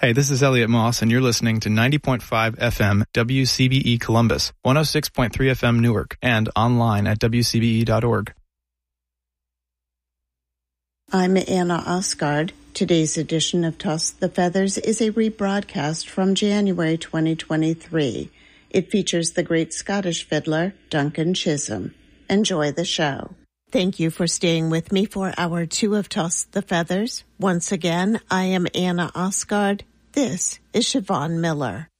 Hey, this is Elliot Moss, and you're listening to 90.5 FM WCBE Columbus, 106.3 FM Newark, and online at WCBE.org. I'm Anna Osgard. Today's edition of Toss the Feathers is a rebroadcast from January 2023. It features the great Scottish fiddler, Duncan Chisholm. Enjoy the show. Thank you for staying with me for Hour 2 of Toss the Feathers. Once again, I am Anna Osgard. This is Siobhan Miller.